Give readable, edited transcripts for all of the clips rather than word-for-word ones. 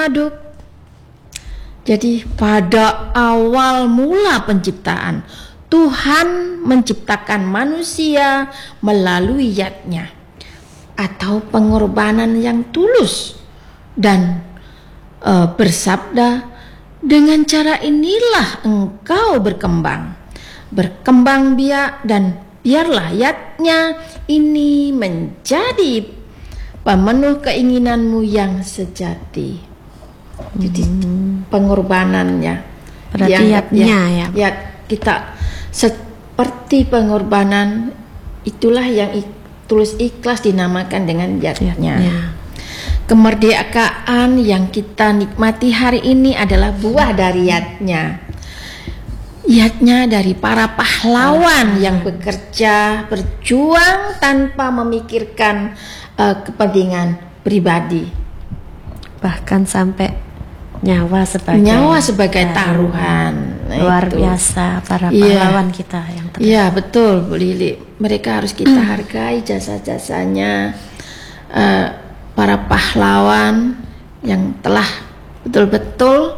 aduk. Jadi pada awal mula penciptaan, Tuhan menciptakan manusia melalui yadnya atau pengorbanan yang tulus dan bersabda, dengan cara inilah engkau berkembang biak dan biarlah yadnya ini menjadi pemenuh keinginanmu yang sejati. Jadi pengorbanannya, berarti yadnya ya. Kita seperti pengorbanan, itulah yang tulus ikhlas dinamakan dengan yadnya. Kemerdekaan yang kita nikmati hari ini adalah buah dari yadnya. Yadnya dari para pahlawan yang bekerja, berjuang tanpa memikirkan kepentingan pribadi, bahkan sampai nyawa sebagai taruhan. Luar biasa para pahlawan kita yang terlihat. Iya betul Bu Lili, mereka harus kita hargai jasa-jasanya, para pahlawan yang telah betul-betul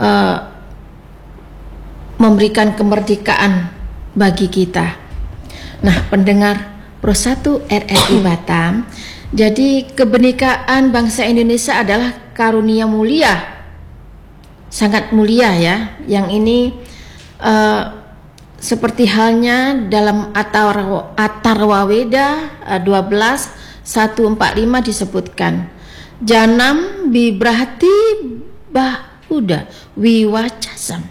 memberikan kemerdekaan bagi kita. Nah, pendengar Pro 1 RRI Batam, jadi kebenekaan bangsa Indonesia adalah karunia mulia, sangat mulia ya. Yang ini seperti halnya dalam Atharwa Weda 12:145 disebutkan, Janam bibrahti bahuda wiwacasam,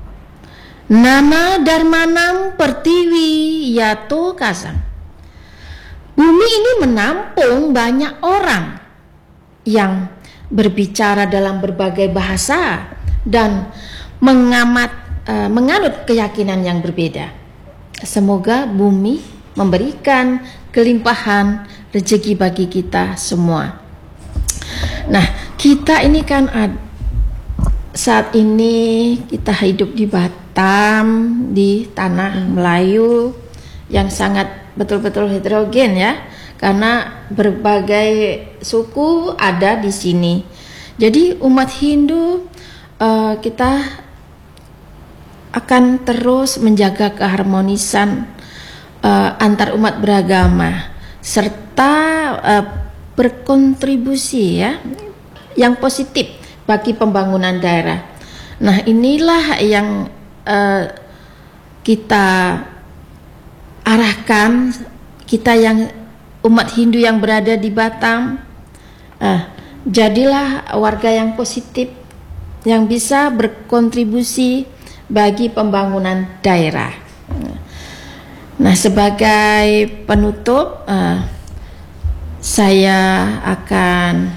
nama darmanam pertiwi yato kasam. Bumi ini menampung banyak orang yang berbicara dalam berbagai bahasa dan menganut keyakinan yang berbeda. Semoga bumi memberikan kelimpahan rezeki bagi kita semua. Nah, kita ini kan saat ini kita hidup di Batam, di tanah Melayu yang sangat betul-betul heterogen ya, karena berbagai suku ada di sini. Jadi umat Hindu kita akan terus menjaga keharmonisan antar umat beragama serta berkontribusi ya yang positif bagi pembangunan daerah. Nah, inilah yang kita arahkan, kita yang umat Hindu yang berada di Batam, jadilah warga yang positif yang bisa berkontribusi bagi pembangunan daerah. Nah, sebagai penutup, saya akan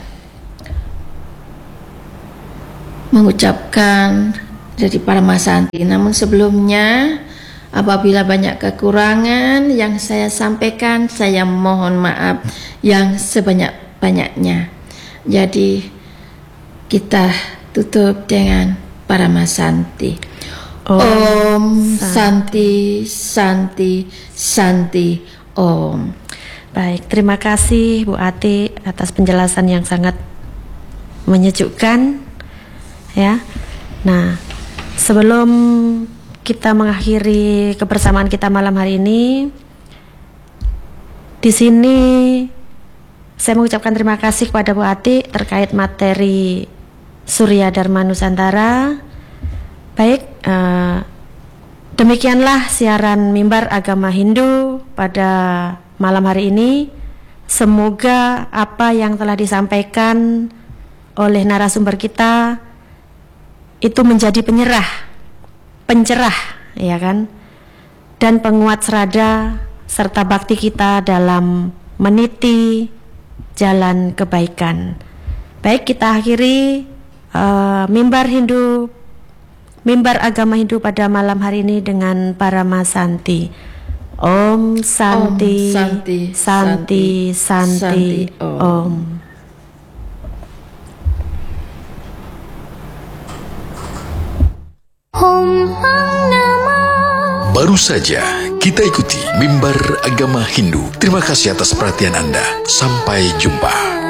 mengucapkan dari Paramasanti. Namun sebelumnya, apabila banyak kekurangan yang saya sampaikan, saya mohon maaf yang sebanyak-banyaknya. Jadi kita tutup dengan Paramasanti. Om Santi Santi Santi Om. Baik, terima kasih Bu Ati atas penjelasan yang sangat menyejukkan ya. Nah, sebelum kita mengakhiri kebersamaan kita malam hari ini, di sini saya mengucapkan terima kasih kepada Bu Ati terkait materi Surya Dharma Nusantara. Baik, demikianlah siaran Mimbar Agama Hindu pada malam hari ini. Semoga apa yang telah disampaikan oleh narasumber kita itu menjadi pencerah, ya kan, dan penguat serada serta bakti kita dalam meniti jalan kebaikan. Baik, kita akhiri Mimbar Agama Hindu pada malam hari ini dengan Paramasanti. Om Santi, Santi, Santi, Santi, Om. Baru saja kita ikuti Mimbar Agama Hindu. Terima kasih atas perhatian Anda. Sampai jumpa.